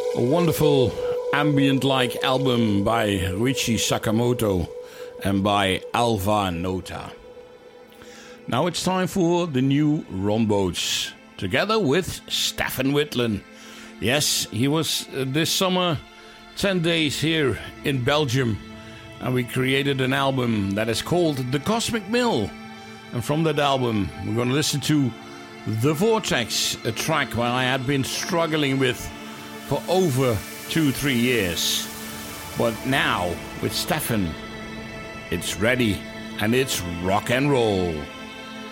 A wonderful ambient-like album by Richie Sakamoto and by Alva Nota. Now it's time for the new Ron Boats, together with Stefan Whitlen. Yes, he was this summer 10 days here in Belgium, and we created an album that is called The Cosmic Mill. And from that album, we're going to listen to The Vortex, a track where I had been struggling with for over 2-3 years. But now, with Stefan, it's ready and it's rock and roll.